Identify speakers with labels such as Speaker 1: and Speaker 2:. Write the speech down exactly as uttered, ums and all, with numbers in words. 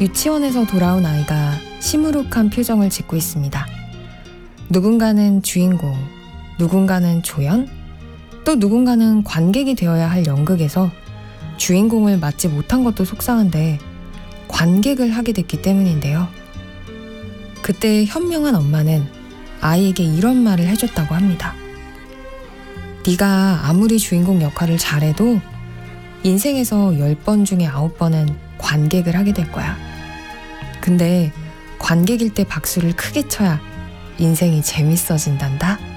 Speaker 1: 유치원에서 돌아온 아이가 시무룩한 표정을 짓고 있습니다. 누군가는 주인공, 누군가는 조연, 또 누군가는 관객이 되어야 할 연극에서 주인공을 맡지 못한 것도 속상한데 관객을 하게 됐기 때문인데요. 그때 현명한 엄마는 아이에게 이런 말을 해줬다고 합니다. 네가 아무리 주인공 역할을 잘해도 인생에서 열 번 중에 아홉 번은 관객을 하게 될 거야. 근데 관객일 때 박수를 크게 쳐야 인생이 재밌어진단다.